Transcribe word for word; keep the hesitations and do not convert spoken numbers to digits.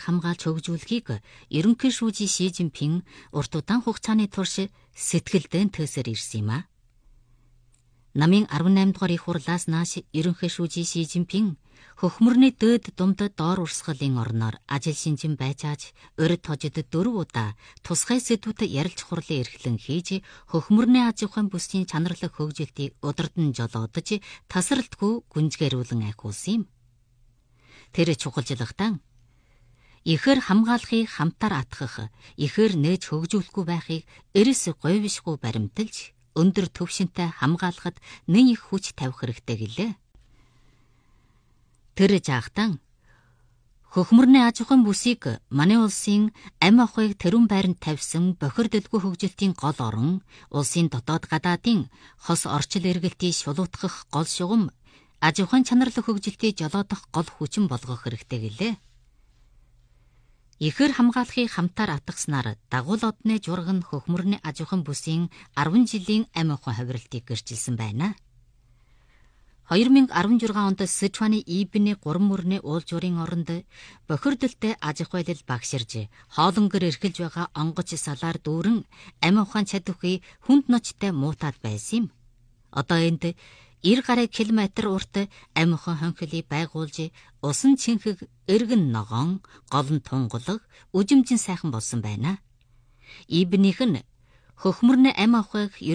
хамгаалж хөгжүүлэхийг ерөнхий шүүжий Ши Жинпин урт удаан хугацааны турш сэтгэлдээ төөсөр ирсэн юм а. Намын арван наймд дугаар их хурлаас нааш ерөнхий шүүжий Ши Жинпин хөхмөрний дөөд думдад доор урсгалын орноор ажил шинжин байжааж урд хожид дөрөв удаа тусгай сэдвүүдэд ярилж хурлын эрхлэн хийж хөхмөрний аж ахуйн бүсийн чанарлах хөгжилтийг удирдан жолоодож тасралтгүй гүнзгийрүүлэн айхуулсан юм. Тэр чухалжлагтан ихэр хамгаалахыг хамтаар атгах, ихэр нээж хөгжүүлэхгүй байхыг эрс говьшгүй баримталж өндөр төвшөнтэй хамгаалахад нэн их хүч тавих хэрэгтэй гэлээ. Тэр жаахтан хөхмөрний аж ахуйн бүсийг манай улсын амь ахуйг тэрүүн байранд тавьсан бохирдолгүй хөгжилтийн гол орон, улсын дотоод гадаадын хос орчил эргэлтийг шулуутгах гол шугам, аж ахуйн чанарлах хөгжилтийг жолоодох гол хүчин болгох хэрэгтэй гэлээ. Ихэр хамгаалахыг хамтаар атгаснаар дагуул одны жураг нь хөхмөрний аж ахуйн бүсийн арван жилийн амь ахуйн хувиралтыг гэрчилсэн байна. хоёр мянга арван зургаан онд Сычуаны Ибний гурван мөрний уулжуурын оронд бохирдолтой аж ахуйлал багширж, хоолонгор эрхэлж байгаа онгоц салаар дүүрэн амь ухаан чадвхий хүнд ночтой муутаад байсан юм. Одоо энд эр гаруй километр урт амь ухаан хонхилыг байгуулж, усан чинхэг эргэн ногоон, голн тунгалаг, үжимжин сайхан болсон байна. Ибнийх нь хөхмөрний амь ахуйг